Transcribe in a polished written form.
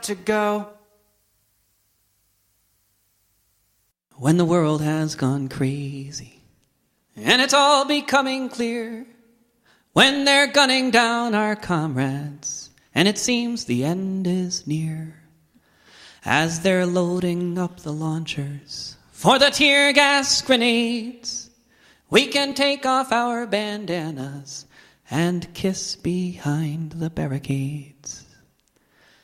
to go. When the world has gone crazy and it's all becoming clear, when they're gunning down our comrades and it seems the end is near, as they're loading up the launchers for the tear gas grenades, we can take off our bandanas and kiss behind the barricades.